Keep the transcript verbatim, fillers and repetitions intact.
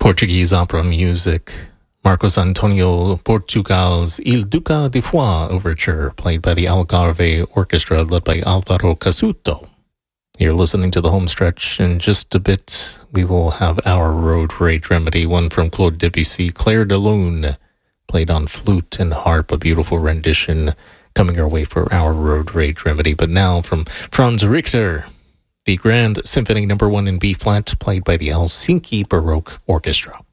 Portuguese opera music. Marcos Antonio Portugal's Il Duca de Foix Overture, played by the Algarve Orchestra, led by Alvaro Casuto. You're listening to the home stretch. In just a bit, we will have our road rage remedy, one from Claude Debussy, Clair de Lune, played on flute and harp, a beautiful rendition coming our way for our road rage remedy. But now from Franz Richter, the Grand Symphony Number One in B flat, played by the Helsinki Baroque Orchestra.